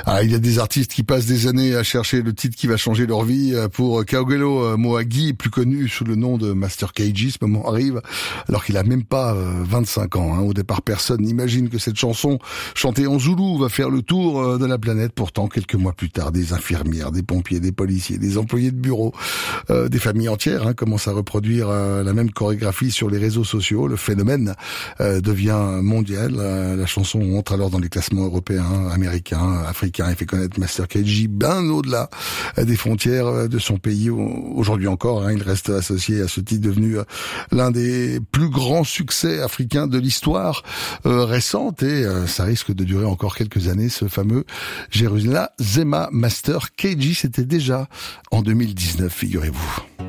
Il y a des artistes qui passent des années à chercher le titre qui va changer leur vie. Pour Kaogelo Moagi, plus connu sous le nom de Master KG, ce moment arrive, alors qu'il a même pas 25 ans. Au départ, personne n'imagine que cette chanson, chantée en zoulou, va faire le tour de la planète. Pourtant, quelques mois plus tard, des infirmières, des pompiers, des policiers, des employés de bureau, des familles entières commencent à reproduire la même chorégraphie sur les réseaux sociaux. Le phénomène devient mondial. La chanson entre alors dans les classements européens, américains, africains, et fait connaître Master KG bien au-delà des frontières de son pays. Aujourd'hui encore, il reste associé à ce titre devenu l'un des plus grands succès africains de l'histoire récente, et ça risque de durer encore quelques années, ce fameux Jérusalem Zema Master KG. C'était déjà en 2019, figurez-vous.